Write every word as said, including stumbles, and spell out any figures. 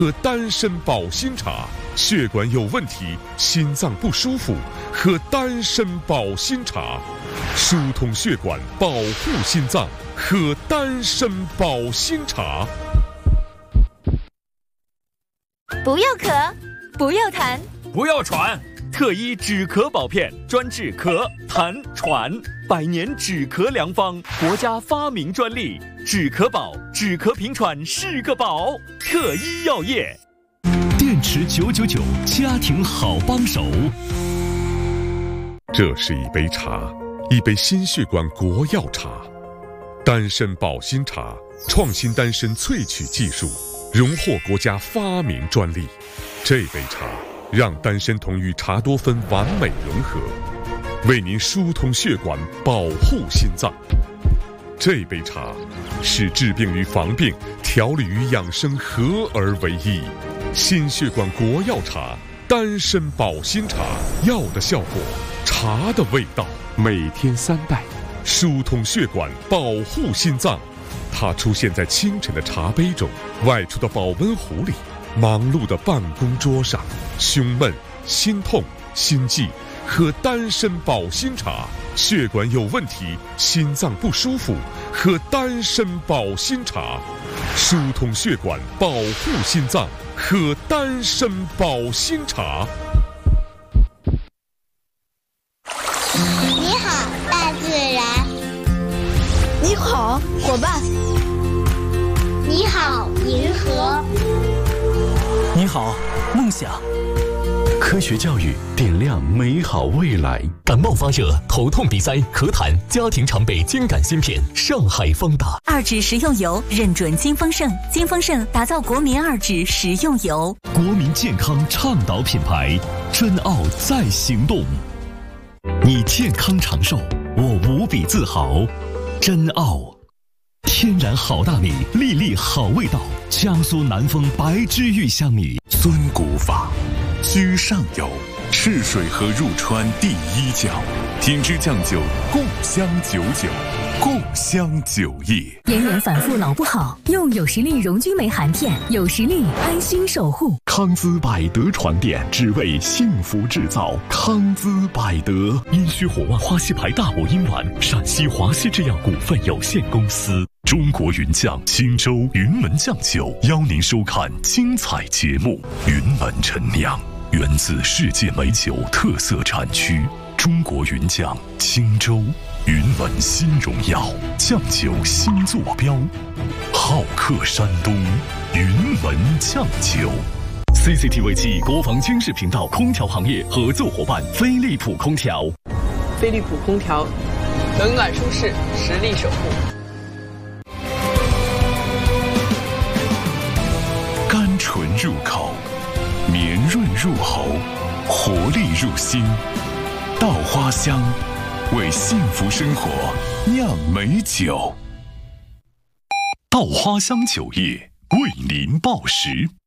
喝丹参保心茶，血管有问题，心脏不舒服，喝丹参保心茶，疏通血管，保护心脏，喝丹参保心茶。 不要咳，不要痰， 不要喘，特医止咳宝片专治咳、痰、喘，百年止咳良方，国家发明专利，止咳宝，止咳平喘是个宝。特医药业， 电池九九九，家庭好帮手。 这是一杯茶，一杯心血管国药茶，丹参保心茶，创新丹参萃取技术，荣获国家发明专利。这杯茶让丹参酮与茶多酚完美融合，为您疏通血管，保护心脏。这杯茶是治病与防病、调理与养生合而为一。心血管国药茶，丹参保心茶，药的效果，茶的味道，每天三袋，疏通血管，保护心脏。它出现在清晨的茶杯中，外出的保温壶里，忙碌的办公桌上。胸闷、心痛、心悸，喝丹参保心茶；血管有问题，心脏不舒服，喝丹参保心茶。疏通血管，保护心脏，喝丹参保心茶。 你好，大自然。 你好，伙伴。 你好，银河。 你好，梦想。科学教育点亮美好未来。 感冒发热、头痛鼻塞、咳痰，家庭常备金感芯片，上海方达。 二指食用油认准金丰盛，金丰盛打造国民二指食用油， 国民健康倡导品牌，珍奥在行动。你健康长寿，我无比自豪。珍奥，天然好大米，粒粒好味道。江苏南丰白之玉香米， 尊古法，居上游，赤水河入川第一窖，品质酱酒，共襄九九，共襄酒业。 炎炎反复老不好，用有实力荣君梅含片，有实力安心守护。 康姿百德传电，只为幸福制造。康姿百德，阴虚火旺花溪牌大补阴丸，陕西华西制药股份有限公司。中国云酱青州云门酱酒邀您收看精彩节目。云门陈酿，源自世界美酒特色产区中国云酱青州云门新荣耀，酱酒新坐标，好客山东云门酱酒。C C T V 七国防军事频道空调行业合作伙伴飞利浦空调。 飞利浦空调，冷暖舒适，实力守护。 甘醇入口，绵润入喉，活力入心。稻花香，为幸福生活酿美酒。稻花香酒业为您报时。